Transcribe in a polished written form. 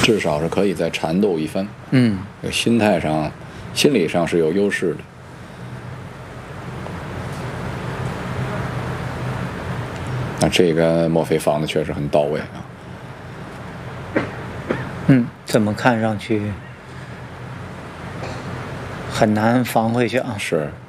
至少是可以再缠斗一番。心态上、心理上是有优势的。那这边墨菲防的确实很到位啊。 怎么看上去很难防回去啊？ 是。